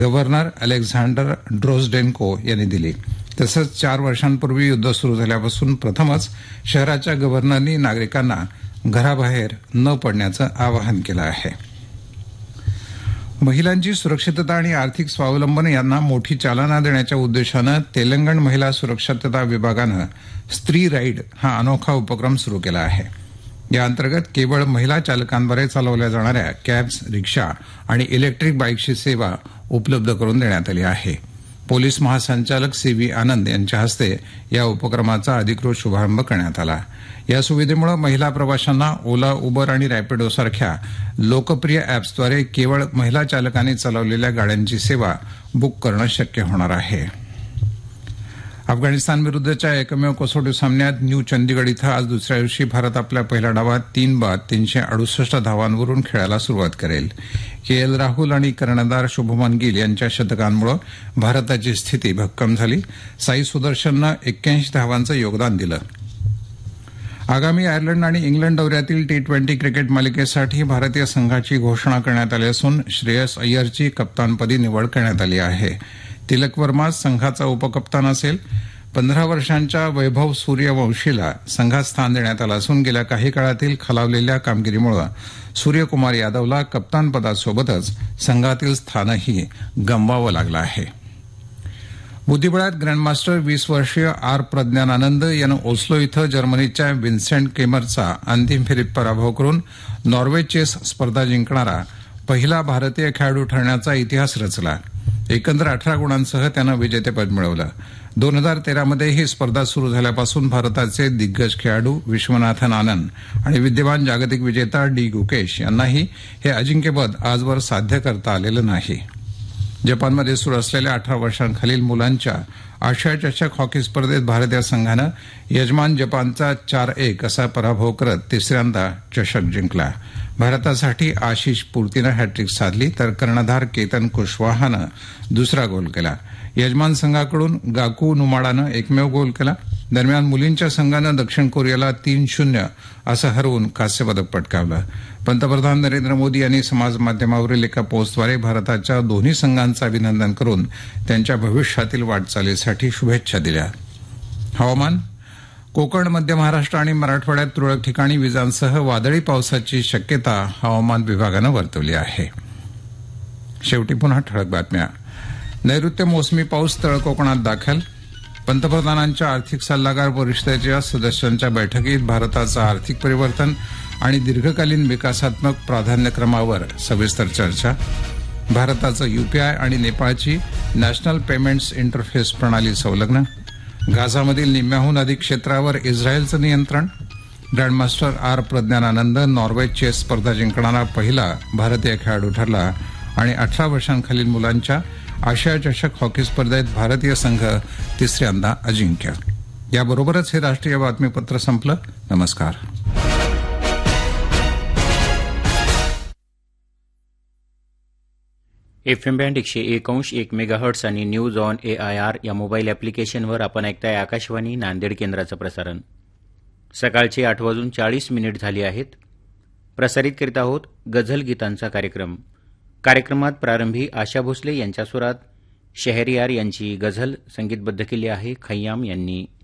Governor Alexander ड्रोजडेन्को यांनी दिली. तसंच 4 वर्षांपूर्वी युद्ध सुरू झाल्यापासून प्रथमच शहराच्या गव्हर्नरनी नागरिकांना घराबाहेर न पडण्याचं आवाहन केलं आहे. महिलांची सुरक्षितता आणि आर्थिक स्वावलंबन यांना मोठी चालना देण्याच्या उद्देशानं तेलंगण महिला सुरक्षितता विभागानं स्त्री राईड हा अनोखा उपक्रम सुरू केला आहे. या अंतर्गत केवळ महिला चालकांद्वारे चालवल्या जाणाऱ्या कॅब्स, रिक्षा आणि इलेक्ट्रिक बाईकची सेवा उपलब्ध करून देण्यात आली आहे. पोलीस महासंचालक सी.व्ही. आनंद यांच्या हस्ते या उपक्रमाचा अधिकृत शुभारंभ करण्यात आला. या सुविधेमुळे महिला प्रवाशांना ओला, उबर आणि रॅपिडोसारख्या लोकप्रिय अॅप्सद्वारे केवळ महिला चालकांनी चालवलेल्या गाड्यांची सेवा बुक करणं शक्य होणार आहे. अफगाणिस्तानविरुद्धच्या एकमेव कसोटी सामन्यात न्यू चंदीगड इथं आज दुसऱ्या दिवशी भारत आपल्या पहिल्या डावात 3 बाद 368 धावांवरून खेळायला सुरुवात करेल. के.एल. राहुल आणि कर्णधार शुभमन गिल यांच्या शतकांमुळे भारताची स्थिती भक्कम झाली. साई सुदर्शननं 81 धावांचं योगदान दिलं. आगामी आयर्लंड आणि इंग्लंड दौऱ्यातील T20 क्रिकेट मालिकेसाठी भारतीय संघाची घोषणा करण्यात आली असून श्रेयस अय्यरची कप्तानपदी निवड करण्यात आली आहे. तिलक वर्मा संघाचा उपकप्तान असेल. 15 वर्षांच्या वैभव सूर्यवंशीला संघात स्थान देण्यात आलं असून गेल्या काही काळातील खालावलेल्या कामगिरीमुळे सूर्यकुमार यादवला कप्तानपदासोबतच संघातील स्थानही गमवावं लागलं आहे. बुद्धिबळात ग्रँडमास्टर 20 वर्षीय आर प्रज्ञानानंद यानं ओस्लो इथं जर्मनीच्या विन्सेंट केमरचा अंतिम फेरीत पराभव करून नॉर्वे चेस स्पर्धा जिंकणारा पहिला भारतीय खेळाडू ठरण्याचा इतिहास रचला. एकंदर 18 गुणांसह त्यानं विजेतेपद मिळवलं. 2013मध्ये ही स्पर्धा सुरू झाल्यापासून भारताचे दिग्गज खेळाडू विश्वनाथन आनंद आणि विद्यमान जागतिक विजेता डी गुकेश यांनाही हे अजिंक्यपद आजवर साध्य करता आलेलं नाही. जपानमध्ये सुरू असलेल्या 18 वर्षांखालील मुलांच्या आशिया चषक हॉकी स्पर्धेत भारतीय संघानं यजमान जपानचा 4-1 असा पराभव करत तिसऱ्यांदा चषक जिंकला. भारतासाठी आशिष पूर्तीनं हॅट्रिक साधली तर कर्णधार केतन कुशवाहानं दुसरा गोल केला. यजमान संघाकडून गाकू नुमाडानं एकमेव गोल केला. दरम्यान मुलींच्या संघानं दक्षिण कोरियाला 3-0 असं हरवून कांस्यपदक पटकावलं. पंतप्रधान नरेंद्र मोदी यांनी समाजमाध्यमावरील एका पोस्टद्वारे भारताच्या दोन्ही संघांचं अभिनंदन करून त्यांच्या भविष्यातील वाटचालीसाठी शुभेच्छा दिल्या. हवामान. कोकण, मध्य महाराष्ट्र आणि मराठवाड्यात तुरळक ठिकाणी विजांसह वादळी पावसाची शक्यता हवामान विभागानं वर्तवली आहे. शेवटी पुन्हा ठळक बातम्या. नैऋत्य मोसमी पाऊस तळ कोकणात दाखल. पंतप्रधानांच्या आर्थिक सल्लागार परिषदेच्या सदस्यांच्या बैठकीत भारताचं आर्थिक परिवर्तन आणि दीर्घकालीन विकासात्मक प्राधान्यक्रमावर सविस्तर चर्चा. भारताचं यूपीआय आणि नेपाळची नॅशनल पेमेंट्स इंटरफेस प्रणाली संलग्न. गाझामधील निम्म्याहून अधिक क्षेत्रावर इस्रायलचं नियंत्रण. Grandmaster R Praggnanandhaa Norway chess स्पर्धा जिंकणारा पहिला भारतीय खेळाडू ठरला. आणि 18 वर्षांखालील मुलांच्या आशिया चषक हॉकी स्पर्धेत भारतीय संघ तिसऱ्यांदा अजिंक्य. याबरोबरच हे राष्ट्रीय बातमीपत्र संपलं. नमस्कार. FM बँड 101.1 मेगाहर्ट्स आणि न्यूज ऑन AIR या मोबाईल ॲप्लिकेशनवर आपण ऐकताय आकाशवाणी नांदेड केंद्राचं प्रसारण. सकाळचे 8:40 झाली आहेत. प्रसारित करीत आहोत गझल गीतांचा कार्यक्रम. कार्यक्रमात प्रारंभी आशा भोसले यांच्या सुरात शहरयार यांची गझल संगीतबद्ध केली आहे. खय्याम यांनी